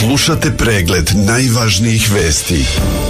Slušate pregled najvažnijih vesti.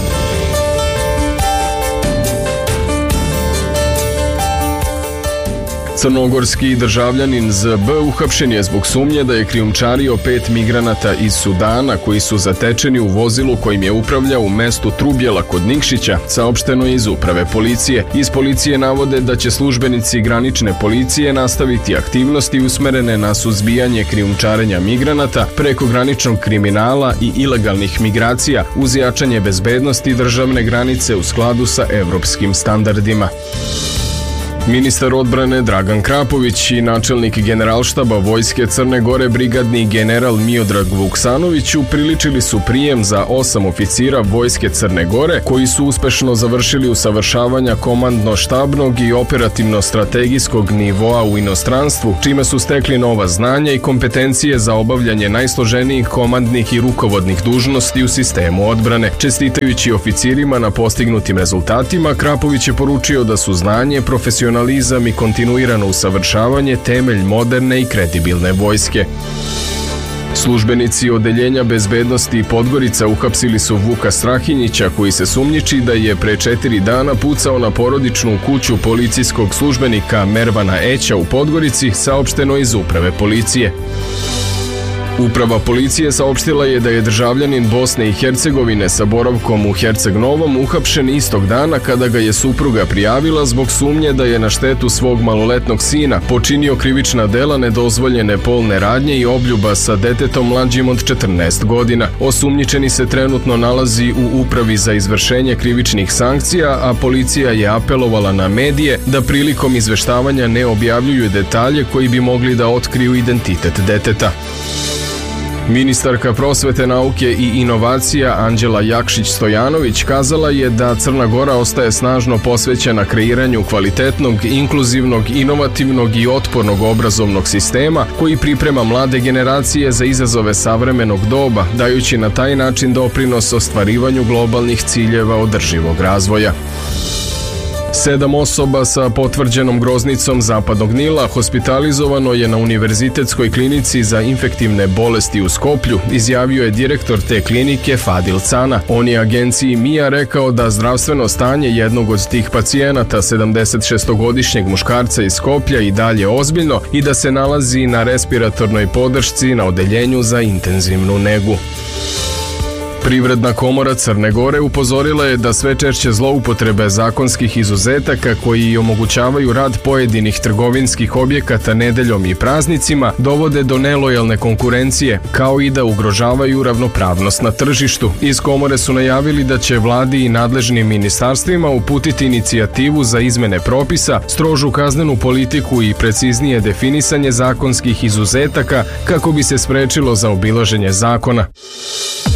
Crnogorski državljanin ZB uhapšen je zbog sumnje da je krijumčario 5 migranata iz Sudana koji su zatečeni u vozilu kojim je upravljao u mestu Trubjela kod Nikšića, saopšteno je iz uprave policije. Iz policije navode da će službenici granične policije nastaviti aktivnosti usmerene na suzbijanje krijumčarenja migranata, prekograničnog kriminala i ilegalnih migracija uz jačanje bezbednosti državne granice u skladu sa evropskim standardima. Ministar odbrane Dragan Krapović i načelnik generalštaba Vojske Crne Gore brigadni general Miodrag Vuksanović upriličili su prijem za 8 oficira Vojske Crne Gore koji su uspešno završili usavršavanja komandno-štabnog i operativno-strategijskog nivoa u inostranstvu, čime su stekli nova znanja i kompetencije za obavljanje najsloženijih komandnih i rukovodnih dužnosti u sistemu odbrane. Čestitajući oficirima na postignutim rezultatima, Krapović je poručio da su znanje, profesionalizam i kontinuirano usavršavanje temelj moderne i kredibilne vojske. Službenici Odeljenja bezbednosti Podgorica uhapsili su Vuka Strahinjića koji se sumnjiči da je pre 4 dana pucao na porodičnu kuću policijskog službenika Mervana Eća u Podgorici, saopšteno iz uprave policije. Uprava policije saopštila je da je državljanin Bosne i Hercegovine sa boravkom u Herceg Novom uhapšen istog dana kada ga je supruga prijavila zbog sumnje da je na štetu svog maloletnog sina počinio krivična dela nedozvoljene polne radnje i obljuba sa detetom mlađim od 14 godina. Osumnjičeni se trenutno nalazi u Upravi za izvršenje krivičnih sankcija, a policija je apelovala na medije da prilikom izveštavanja ne objavljuju detalje koji bi mogli da otkriju identitet deteta. Ministarka prosvete, nauke i inovacija Anđela Jakšić-Stojanović kazala je da Crna Gora ostaje snažno posvećena kreiranju kvalitetnog, inkluzivnog, inovativnog i otpornog obrazovnog sistema koji priprema mlade generacije za izazove savremenog doba, dajući na taj način doprinos ostvarivanju globalnih ciljeva održivog razvoja. 7 osoba sa potvrđenom groznicom Zapadnog Nila hospitalizovano je na Univerzitetskoj klinici za infektivne bolesti u Skoplju, izjavio je direktor te klinike Fadil Cana. On je agenciji MIA rekao da zdravstveno stanje jednog od tih pacijenata, 76-godišnjeg muškarca iz Skoplja, i dalje ozbiljno i da se nalazi na respiratornoj podršci na odeljenju za intenzivnu negu. Privredna komora Crne Gore upozorila je da sve češće zloupotrebe zakonskih izuzetaka koji omogućavaju rad pojedinih trgovinskih objekata nedeljom i praznicima dovode do nelojalne konkurencije, kao i da ugrožavaju ravnopravnost na tržištu. Iz komore su najavili da će vladi i nadležnim ministarstvima uputiti inicijativu za izmene propisa, strožu kaznenu politiku i preciznije definisanje zakonskih izuzetaka kako bi se sprečilo zaobilaženje zakona.